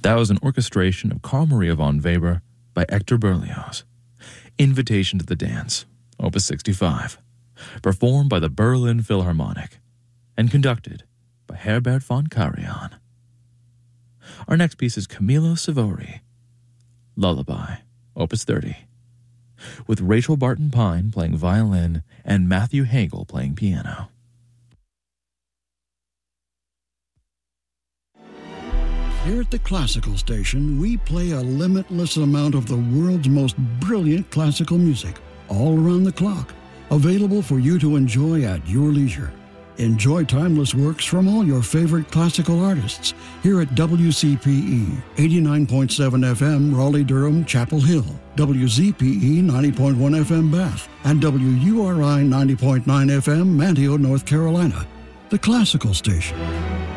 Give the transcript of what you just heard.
That was an orchestration of Carl Maria von Weber by Hector Berlioz. Invitation to the Dance, Opus 65, performed by the Berlin Philharmonic and conducted by Herbert von Karajan. Our next piece is Camillo Savori, Lullaby, Opus 30, with Rachel Barton Pine playing violin and Matthew Hagel playing piano. Here at the Classical Station, we play a limitless amount of the world's most brilliant classical music, all around the clock, available for you to enjoy at your leisure. Enjoy timeless works from all your favorite classical artists here at WCPE 89.7 FM Raleigh-Durham Chapel Hill, WZPE 90.1 FM Bath, and WURI 90.9 FM Manteo, North Carolina. The Classical Station.